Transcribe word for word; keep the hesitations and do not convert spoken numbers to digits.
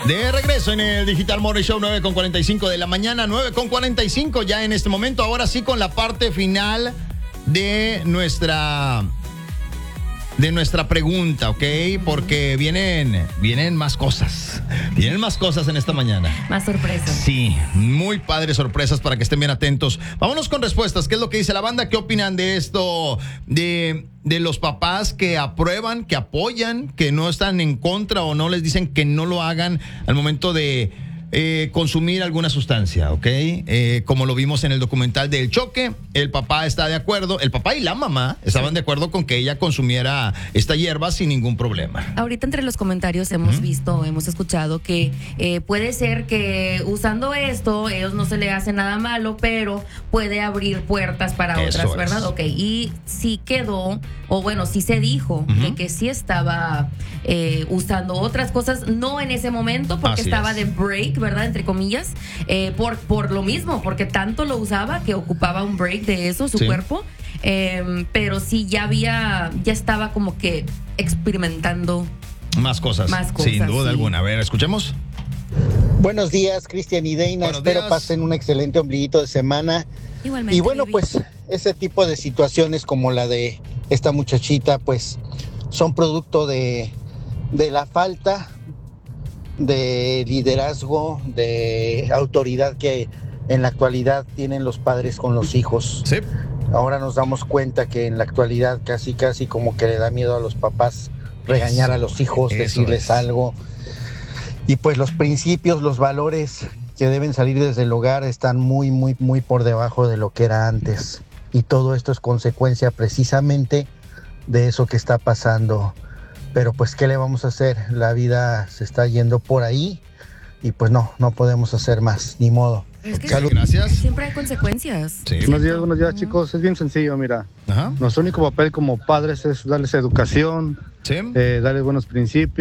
De regreso en el Digital Morning Show, nueve con cuarenta y cinco de la mañana, nueve con cuarenta y cinco ya en este momento. Ahora sí con la parte final de nuestra de nuestra pregunta, ¿ok? Porque vienen vienen más cosas. Vienen más cosas en esta mañana. Más sorpresas. Sí, muy padres sorpresas para que estén bien atentos. Vámonos con respuestas. ¿Qué es lo que dice la banda? ¿Qué opinan de esto? De, de los papás que aprueban, que apoyan, que no están en contra o no les dicen que no lo hagan al momento de eh, consumir alguna sustancia, ¿ok? Eh, como lo vimos en el documental del choque, el papá está de acuerdo, el papá y la mamá estaban de acuerdo con que ella consumiera esta hierba sin ningún problema. Ahorita entre los comentarios hemos uh-huh. visto, hemos escuchado que eh, puede ser que usando esto, ellos no se le hace nada malo, pero puede abrir puertas para Eso otras, es. ¿verdad? Ok, y sí quedó, o bueno, sí se dijo uh-huh. de que sí estaba eh, usando otras cosas, no en ese momento, porque Así estaba es. de break, ¿verdad? Entre comillas, eh, por, por lo mismo, porque tanto lo usaba que ocupaba un break de eso, su sí. cuerpo, eh, pero sí ya había, ya estaba como que experimentando más cosas, más cosas sin duda sí. alguna. A ver, escuchemos. Buenos días, Cristian y Deina. Buenos Espero días. pasen un excelente ombliguito de semana. Igualmente, y bueno, baby. pues ese tipo de situaciones como la de esta muchachita, pues son producto de, de la falta de liderazgo, de autoridad que en la actualidad tienen los padres con los hijos. Sí. Ahora nos damos cuenta que en la actualidad casi casi como que le da miedo a los papás regañar Eso, a los hijos, eso decirles es. algo. Y pues los principios, los valores que deben salir desde el hogar están muy, muy, muy por debajo de lo que era antes. Y todo esto es consecuencia precisamente de eso que está pasando. Pero pues, ¿qué le vamos a hacer? La vida se está yendo por ahí y pues no, no podemos hacer más, ni modo. Es que Salud. Gracias. siempre hay consecuencias. Sí. Buenos días, buenos días, chicos. Es bien sencillo, mira. Ajá. Nuestro único papel como padres es darles educación, Sí. eh, darles buenos principios.